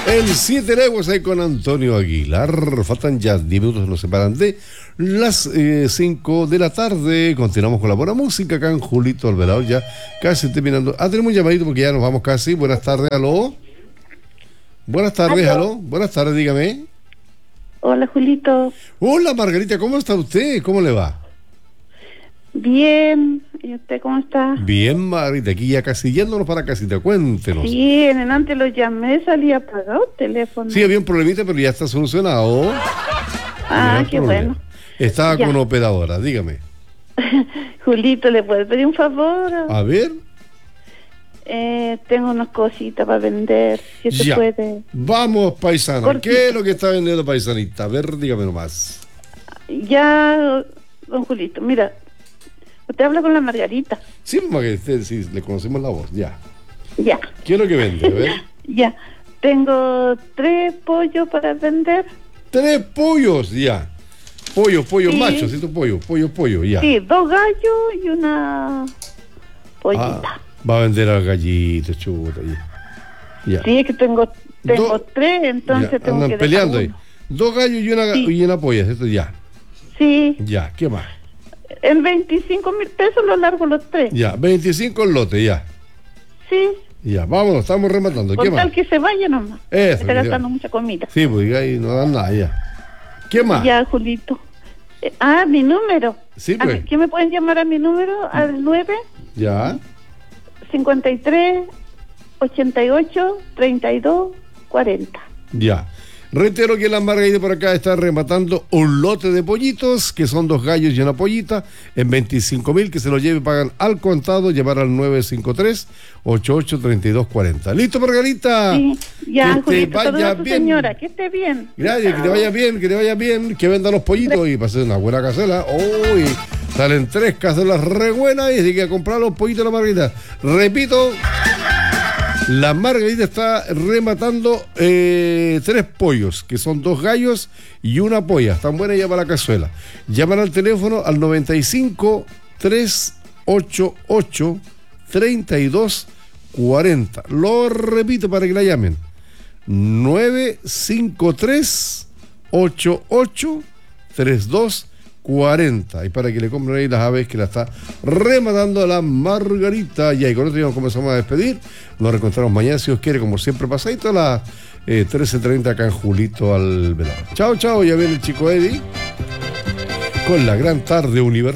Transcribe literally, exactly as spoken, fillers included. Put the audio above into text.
El Siete Leguas ahí con Antonio Aguilar. Faltan ya diez minutos, nos separan de las cinco de la tarde. Continuamos con la buena música acá en Julito Alvarado, ya casi terminando. Ah, tenemos un llamadito porque ya nos vamos casi. Buenas tardes, aló. Buenas tardes, aló. aló. Buenas tardes, dígame. Hola, Julito. Hola, Margarita, ¿cómo está usted? ¿Cómo le va? Bien. ¿Y usted cómo está? Bien, Margarita, aquí ya casi yéndonos para casita, cuéntenos. Sí, en antes lo llamé, salía apagado el teléfono. Sí, había un problemita, pero ya está solucionado. Ah, qué problema. Bueno. Estaba ya con operadora, dígame. Julito, ¿le puedes pedir un favor? A ver. Eh, tengo unas cositas para vender, si se puede. Vamos, paisana. Cortito. ¿Qué es lo que está vendiendo, paisanita? A ver, dígame nomás. Ya, don Julito, mira, usted habla con la Margarita. Sí, Margarita, sí, le conocemos la voz, ya. Ya. ¿Qué es lo que vende? A ver. Ya, tengo tres pollos para vender. Tres pollos, ya. Pollo, pollo, sí. Macho, ¿cierto? Pollo, pollo, pollo, ya. Sí, dos gallos y una pollita. Ah, va a vender al gallito, chuta. Ya. Ya. Sí, es que tengo, tengo Do, tres, entonces ya, tengo que peleando ahí. Dos gallos y una, sí. y una polla, ¿cierto? Ya. Sí. Ya, ¿qué más? En veinticinco mil pesos lo largo los tres. Ya, veinticinco el lote, ya. Sí. Ya, vámonos, estamos rematando. Con ¿Qué tal más? que se vaya nomás. Eso. Está gastando mucha comida. Sí, pues ahí no dan nada, ya. ¿Qué más? Ya, Julito. Eh, ah, mi número. Sí, pues. ¿Qué me pueden llamar a mi número? Al nueve. Ya. cincuenta y tres, ochenta y ocho, treinta y dos, cuarenta. Ya. Reitero que la Margarita por acá está rematando un lote de pollitos, que son dos gallos y una pollita, en veinticinco mil, que se lo lleve y pagan al contado, llamar al nueve cinco tres, ocho ocho tres dos cuatro cero. ¿Listo, Margarita? Sí, ya, que Julito, te vaya bien. Señora, que esté bien. Gracias, que te vaya bien, que te vaya bien, que vendan los pollitos y pasen una buena cazuela. Uy, salen tres cazuelas re buenas y hay que comprar los pollitos de la Margarita. Repito, la Margarita está rematando eh, tres pollos, que son dos gallos y una polla. Están buenas ya para la cazuela. Llaman al teléfono al noventa y cinco, tres ocho ocho, treinta y dos cuarenta. Lo repito para que la llamen. nueve cinco tres, ocho ocho, tres dos cuarenta. Y para que le compren ahí las aves que la está rematando la Margarita. Y ahí con esto ya comenzamos a despedir. Nos reencontramos mañana, si Dios quiere, como siempre pasadito a las eh, trece treinta acá en Julito Alvarado. Chao, chao, ya viene el chico Eddie con la gran tarde universal.